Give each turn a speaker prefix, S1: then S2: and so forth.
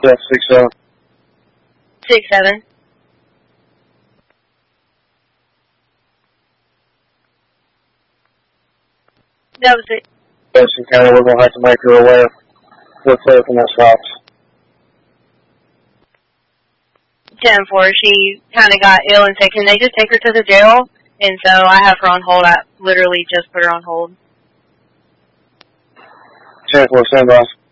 S1: Jeff 6-7.
S2: 6-7. That was it.
S1: Madison County, we're going to have to make her aware. We're clear from those stops.
S2: 10-4. She kind of got ill and said, can they just take her to the jail? And so I have her on hold. I literally just put her on hold.
S1: 10-4, stand by.